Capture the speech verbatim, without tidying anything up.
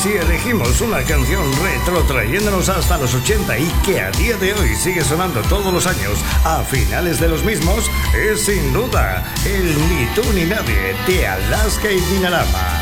si elegimos una canción retro trayéndonos hasta los ochenta y que a día de hoy sigue sonando todos los años a finales de los mismos, es sin duda el Ni tú ni nadie de Alaska y Dinarama.